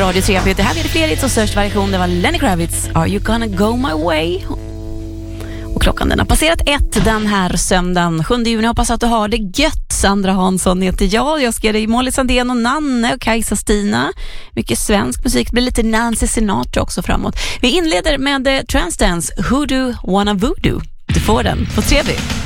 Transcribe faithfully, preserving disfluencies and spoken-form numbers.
Radio tre. Det här blir det fler hits och störst variation. Det var Lenny Kravitz, Are You Gonna Go My Way? Och klockan den har passerat ett den här söndagen, sjunde juni. Hoppas att du har det gött. Sandra Hansson heter jag. Jag ska ge dig Molly Sandén och Nanne och Kajsa Stina. Mycket svensk musik. Det blir lite Nancy Sinatra också framåt. Vi inleder med Transdance, Hoodoo Wanna Voodoo. Du får den på T V.